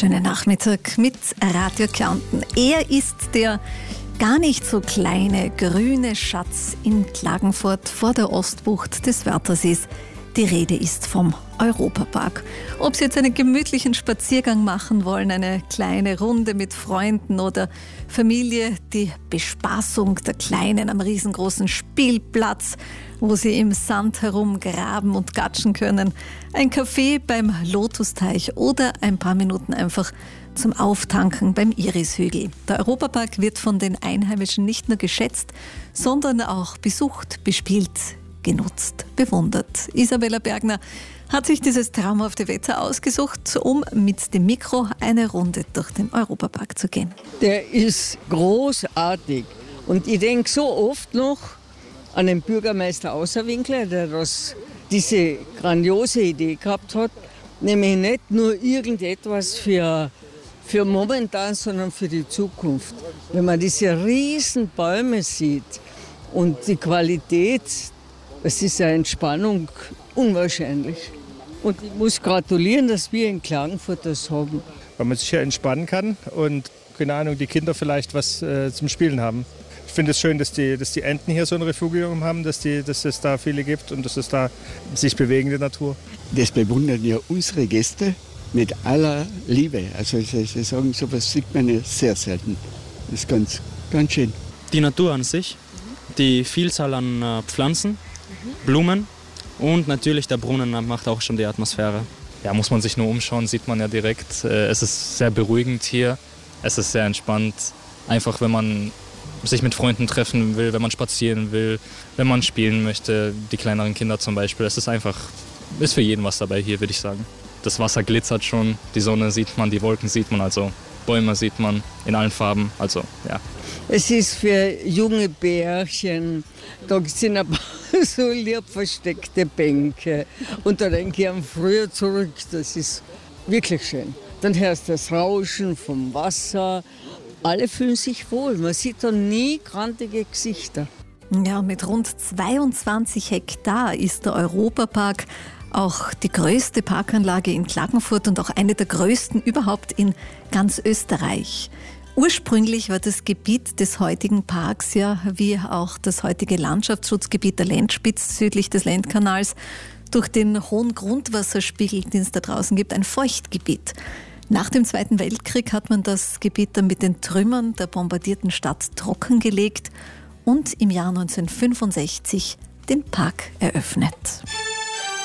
Schönen Nachmittag mit Radio Kärnten. Er ist der gar nicht so kleine grüne Schatz in Klagenfurt vor der Ostbucht des Wörthersees. Die Rede ist vom Europapark. Ob Sie jetzt einen gemütlichen Spaziergang machen wollen, eine kleine Runde mit Freunden oder Familie, die Bespaßung der Kleinen am riesengroßen Spielplatz, wo sie im Sand herumgraben und gatschen können, ein Café beim Lotusteich oder ein paar Minuten einfach zum Auftanken beim Irishügel. Der Europapark wird von den Einheimischen nicht nur geschätzt, sondern auch besucht, bespielt, genutzt, bewundert. Isabella Bergner hat sich dieses traumhafte Wetter ausgesucht, um mit dem Mikro eine Runde durch den Europapark zu gehen. Der ist großartig und ich denke so oft noch an den Bürgermeister Außerwinkler, der diese grandiose Idee gehabt hat, nämlich nicht nur irgendetwas für momentan, sondern für die Zukunft. Wenn man diese riesen Bäume sieht und die Qualität, es ist eine Entspannung unwahrscheinlich. Und ich muss gratulieren, dass wir in Klagenfurt das haben. Weil man sich hier entspannen kann und, keine Ahnung, die Kinder vielleicht was zum Spielen haben. Ich finde es schön, dass die Enten hier so ein Refugium haben, dass es da viele gibt und dass es da sich bewegende Natur. Das bewundern ja unsere Gäste mit aller Liebe. Also sie sagen, sowas sieht man ja sehr selten. Das ist ganz, ganz schön. Die Natur an sich, die Vielzahl an Pflanzen, Blumen und natürlich der Brunnen macht auch schon die Atmosphäre. Ja, muss man sich nur umschauen, sieht man ja direkt. Es ist sehr beruhigend hier, es ist sehr entspannt. Einfach wenn man sich mit Freunden treffen will, wenn man spazieren will, wenn man spielen möchte, die kleineren Kinder zum Beispiel. Es ist für jeden was dabei hier, würde ich sagen. Das Wasser glitzert schon, die Sonne sieht man, die Wolken sieht man, also Bäume sieht man in allen Farben, also ja. Es ist für junge Bärchen, da sind ein paar so lieb versteckte Bänke. Und da denke ich an früher zurück, das ist wirklich schön. Dann hörst du das Rauschen vom Wasser, alle fühlen sich wohl, man sieht da nie grantige Gesichter. Ja, mit rund 22 Hektar ist der Europapark auch die größte Parkanlage in Klagenfurt und auch eine der größten überhaupt in ganz Österreich. Ursprünglich war das Gebiet des heutigen Parks ja, wie auch das heutige Landschaftsschutzgebiet der Lendspitz südlich des Lendkanals, durch den hohen Grundwasserspiegel, den es da draußen gibt, ein Feuchtgebiet. Nach dem Zweiten Weltkrieg hat man das Gebiet dann mit den Trümmern der bombardierten Stadt trockengelegt und im Jahr 1965 den Park eröffnet.